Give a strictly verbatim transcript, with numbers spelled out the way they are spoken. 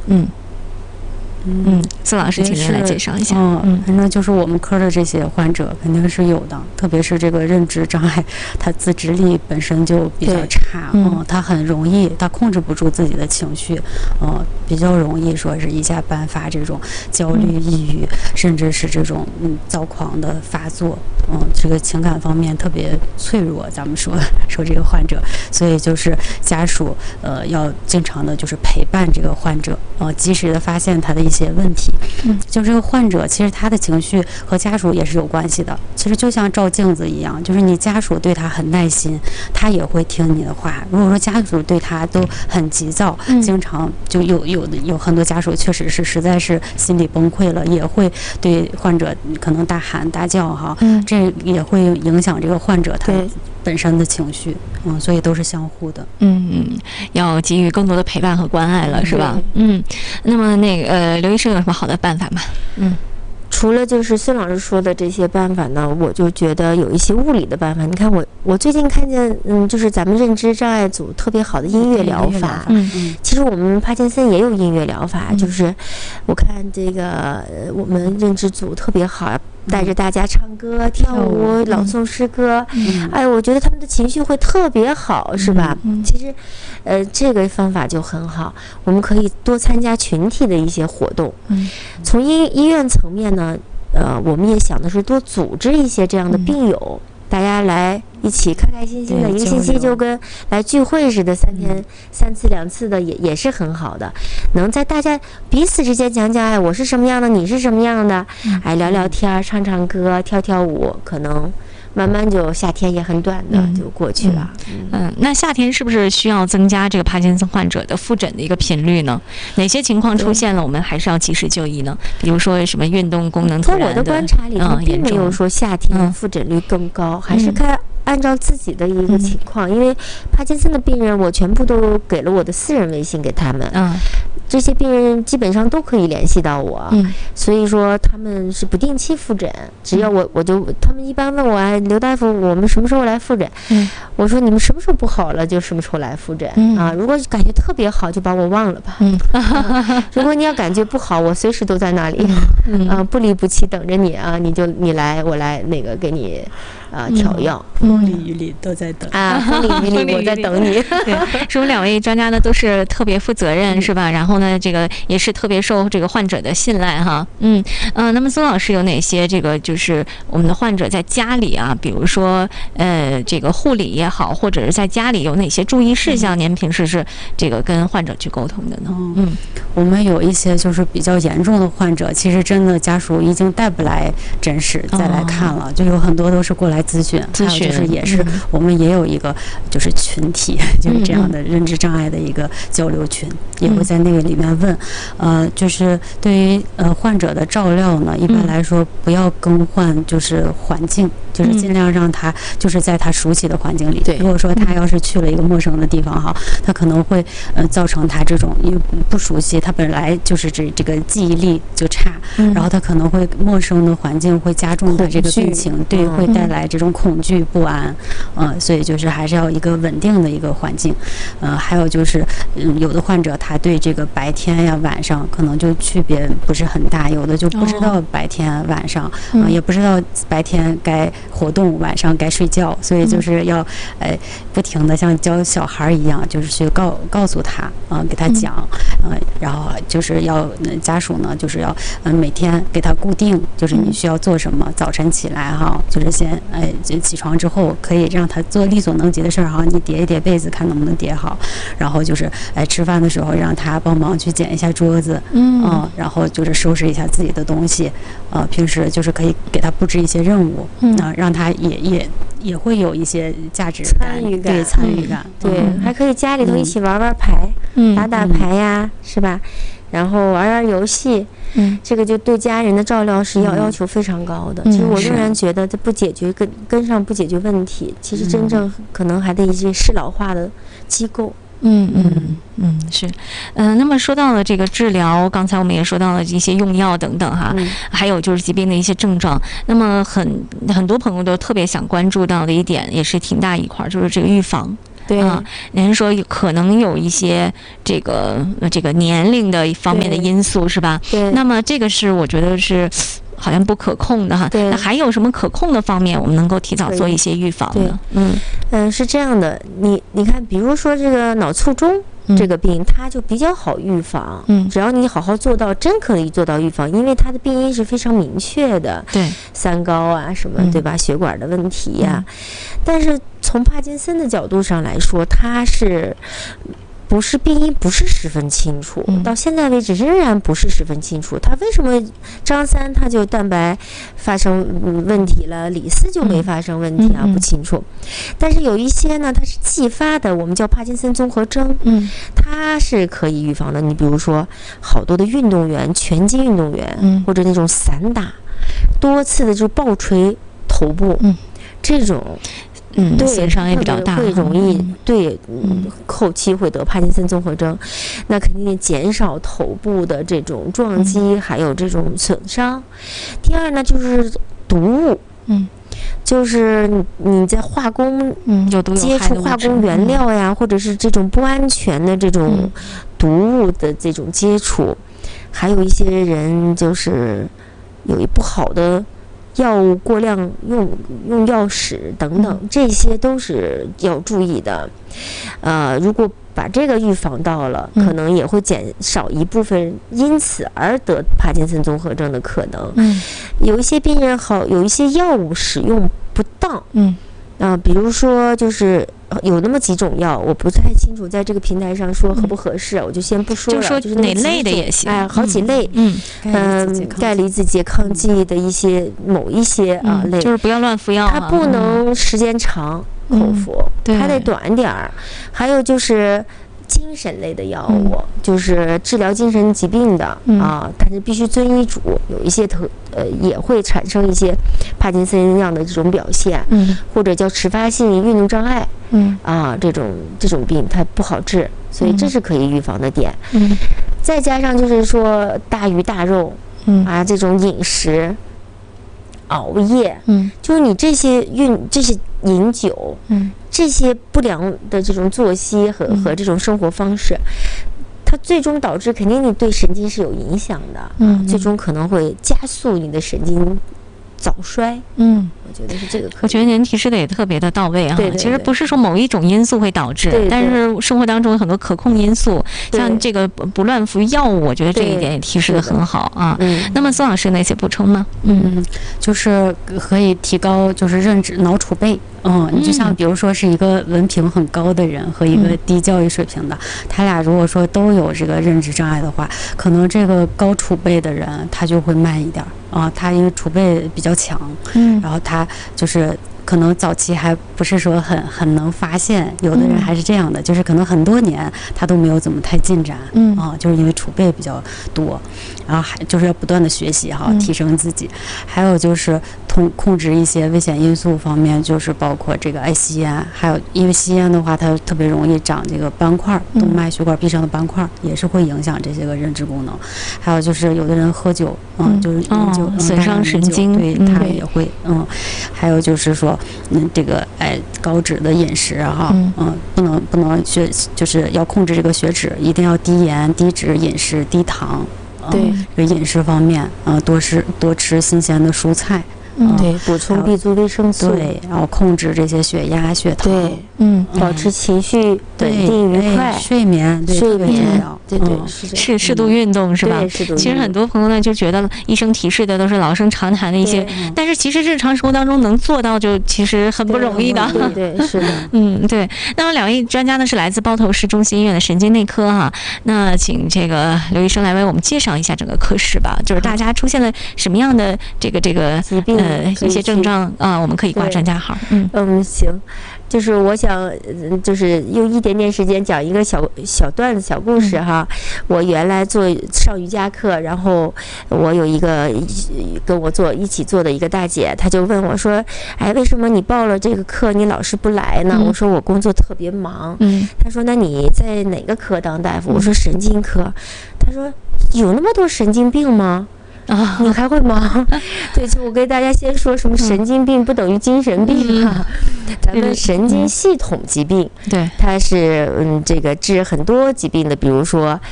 嗯。嗯，苏老师，请您来介绍一下。 嗯，反正就是我们科的这些患者肯定是有的，特别是这个认知障碍，他自制力本身就比较差，嗯，他很容易，他控制不住自己的情绪，嗯，比较容易说是一下颁发这种焦虑、抑郁，甚至是这种嗯躁狂的发作，嗯，这个情感方面特别脆弱，咱们说说这个患者，所以就是家属呃要经常的就是陪伴这个患者，呃，及时的发现他的一些问题。嗯，就这个患者其实他的情绪和家属也是有关系的，其实就像照镜子一样，就是你家属对他很耐心，他也会听你的话。如果说家属对他都很急躁，嗯、经常就有有的有很多家属确实是实在是心理崩溃了，也会对患者可能大喊大叫哈，嗯、这也会影响这个患者他本身的情绪，嗯，所以都是相互的。 嗯嗯，要给予更多的陪伴和关爱了，是吧？嗯，那么那个呃，刘医生有什么好的办法吗？嗯。 除了就是孙老师说的这些办法呢，我就觉得有一些物理的办法。你看我我最近看见，嗯，就是咱们认知障碍组特别好的音乐疗法。嗯嗯。其实我们帕金森也有音乐疗法，嗯、就是我看这个我们认知组特别好。带着大家唱歌、跳舞、朗诵诗歌，嗯、哎，我觉得他们的情绪会特别好，是吧？嗯、其实，呃，这个方法就很好，我们可以多参加群体的一些活动。嗯、从医医院层面呢，呃，我们也想的是多组织一些这样的病友。嗯大家来一起开开心心的，一个星期就跟来聚会似的，三天、嗯、三次两次的也也是很好的，能在大家彼此之间讲讲，哎，我是什么样的，你是什么样的，嗯、哎，聊聊天，唱唱歌，跳跳舞，可能慢慢就夏天也很短的、嗯、就过去了。 嗯, 嗯, 嗯，那夏天是不是需要增加这个帕金森患者的复诊的一个频率呢？哪些情况出现了，我们还是要及时就医呢？比如说什么运动功能突然的， 在我的观察里，嗯，并没有说夏天复诊率更高，嗯、还是看按照自己的一个情况。嗯、因为帕金森的病人，我全部都给了我的私人微信给他们。嗯。这些病人基本上都可以联系到我，嗯、所以说他们是不定期复诊，只要我我就他们一般问我，哎，刘大夫，我们什么时候来复诊？嗯、我说你们什么时候不好了就什么时候来复诊、嗯、啊。如果感觉特别好，就把我忘了吧。嗯啊、如果你要感觉不好，我随时都在那里，嗯、啊，不离不弃等着你啊，你就你来，我来那个给你。啊，调药， 风里雨里都在等啊，风里雨里我在等你。 对，说我们两位专家呢都是特别负责任，是吧？然后呢，这个也是特别受这个患者的信赖哈。嗯嗯、呃，那么孙老师有哪些这个就是我们的患者在家里啊，比如说呃这个护理也好，或者是在家里有哪些注意事项？您平时是这个跟患者去沟通的呢？ 嗯，我们有一些就是比较严重的患者，其实真的家属已经带不来诊室再来看了，哦、就有很多都是过来咨询， 咨询就是也是、嗯、我们也有一个就是群体，就是这样的认知障碍的一个交流群，嗯、也会在那个里面问，呃，就是对于呃患者的照料呢，一般来说不要更换就是环境，嗯、就是尽量让他就是在他熟悉的环境里。对、嗯，如果说他要是去了一个陌生的地方哈，他可能会呃造成他这种因为不熟悉，他本来就是这这个记忆力就差，嗯、然后他可能会陌生的环境会加重他这个病情，对，会带来这种恐惧不安，呃，所以就是还是要一个稳定的一个环境，呃，还有就是，嗯，有的患者他对这个白天呀、晚上可能就区别不是很大，有的就不知道白天晚上，嗯、呃，也不知道白天该活动，晚上该睡觉，所以就是要，呃，不停的像教小孩一样，就是去告告诉他，啊、呃，给他讲，呃，然后就是要、呃、家属呢，就是要，嗯、呃，每天给他固定，就是你需要做什么，早晨起来哈，就是先。哎，就起床之后可以让他做力所能及的事儿哈，你叠一叠被子看能不能叠好，然后就是哎吃饭的时候让他帮忙去捡一下桌子，嗯、呃，然后就是收拾一下自己的东西，呃，平时就是可以给他布置一些任务，嗯、呃，让他也也也会有一些价值感、 参与感、 对参与感， 嗯、对，嗯、还可以家里头一起玩玩牌，嗯、打打牌呀，是吧？然后玩玩游戏，嗯，这个就对家人的照料是要、嗯、要求非常高的。其实我仍然觉得这不解决根根上不解决问题，其实真正可能还得一些适老化的机构。 嗯嗯嗯，是，嗯、呃，那么说到了这个治疗，刚才我们也说到了一些用药等等哈，嗯、还有就是疾病的一些症状。那么很很多朋友都特别想关注到的一点，也是挺大一块，就是这个预防。 对啊，您说可能有一些这个这个年龄的方面的因素是吧？ 对。 那么这个是我觉得是好像不可控的哈。 对。 那还有什么可控的方面，我们能够提早做一些预防呢？ 嗯嗯，是这样的，你你看，比如说这个脑卒中。这个病它就比较好预防，嗯，只要你好好做到，真可以做到预防，因为它的病因是非常明确的， 对， 三高啊什么，对吧？血管的问题呀、啊，但是从帕金森的角度上来说，它是。不是病因不是十分清楚，嗯、到现在为止仍然不是十分清楚。他为什么张三他就蛋白发生问题了，李四就没发生问题啊？嗯、不清楚。但是有一些呢，它是继发的，我们叫帕金森综合征，嗯，它是可以预防的。你比如说，好多的运动员，拳击运动员，嗯，或者那种散打，多次的就暴锤头部，嗯，这种。 嗯，对，损伤也比较大， 会容易、嗯、对、嗯、后期会得帕金森综合征，那肯定减少头部的这种撞击，嗯、还有这种损伤。第二呢，就是毒物，嗯，就是你在化工， 嗯，有毒接触化工原料呀，嗯、或者是这种不安全的这种毒物的这种接触，嗯、还有一些人就是有一不好的。药物过量用用药史等等，这些都是要注意的。呃，如果把这个预防到了，可能也会减少一部分因此而得帕金森综合征的可能。嗯，有一些病人好，有一些药物使用不当。嗯。啊、呃，比如说就是有那么几种药，我不太清楚，在这个平台上说合不合适，嗯、我就先不说了。 就说就是哪类的也行， 哎，好几类，嗯嗯，钙离子拮抗剂的一些某一些啊、嗯、类， 就是不要乱服药、啊， 它不能时间长口服，嗯、它得短点儿。还有就是精神类的药物，嗯、就是治疗精神疾病的、嗯、啊，但是必须遵医嘱，有一些特呃也会产生一些帕金森样的这种表现，嗯，或者叫迟发性运动障碍，嗯啊，这种这种病它不好治，所以这是可以预防的点，嗯，再加上就是说大鱼大肉，嗯啊，这种饮食。熬夜，嗯，就是你这些运这些饮酒，嗯，这些不良的这种作息和、嗯、和这种生活方式，它最终导致肯定你对神经是有影响的，嗯，啊、最终可能会加速你的神经早衰，嗯，我觉得是这个。 我觉得您提示的也特别的到位啊。 对对对， 其实不是说某一种因素会导致， 对对， 但是生活当中有很多可控因素，像这个不乱服药物，我觉得这一点也提示的很好啊。嗯，那么宋老师有哪些补充吗？ 嗯，就是可以提高就是认知脑储备。嗯，你就像比如说是一个文凭很高的人和一个低教育水平的，嗯、他俩如果说都有这个认知障碍的话，可能这个高储备的人他就会慢一点啊，他因为储备比较强，嗯，然后他就是可能早期还不是说很很能发现，有的人还是这样的，嗯、就是可能很多年他都没有怎么太进展，嗯啊，就是因为储备比较多，然后还就是要不断的学习哈，提升自己，嗯、还有就是控控制一些危险因素方面，就是包括这个爱吸烟，还有因为吸烟的话，它特别容易长这个斑块，动脉血管壁上的斑块，也是会影响这些个认知功能。还有就是有的人喝酒，嗯，嗯就是饮酒损伤神经， 对他也会，嗯，还有就是说，嗯，这个哎高脂的饮食哈，嗯，嗯不能不能血，就是要控制这个血脂，一定要低盐、低脂饮食、低糖。 对， 这个饮食方面，呃，多吃多吃新鲜的蔬菜。 嗯，对，补充 B 族维生素， 对，然后控制这些血压、血糖， 对，嗯，保持情绪稳定愉快， 睡眠， 睡眠，对对， 是适适度运动是吧？ 对，适度。 其实很多朋友呢就觉得医生提示的都是老生常谈的一些，但是其实日常生活当中能做到就其实很不容易的。 对对，是的， 嗯，对。那么两位专家呢是来自包头市中心医院的神经内科哈，那请这个刘医生来为我们介绍一下整个科室吧，就是大家出现了什么样的这个这个疾病。 呃，一些症状啊、呃，我们可以挂专家号。 嗯嗯，行，就是我想，就是用一点点时间讲一个小小段子、小故事哈。嗯、我原来做上瑜伽课，然后我有一个跟我做一起做的一个大姐，她就问我说：“哎，为什么你报了这个课，你老是不来呢？”嗯、我说：“我工作特别忙。”嗯，她说：“那你在哪个科当大夫？”我说：“神经科。”她说：“有那么多神经病吗？” 啊， 你还会吗？对，就我给大家先说什么神经病不等于精神病啊，嗯、咱们神经系统疾病， 对， 它是嗯这个治很多疾病的，比如说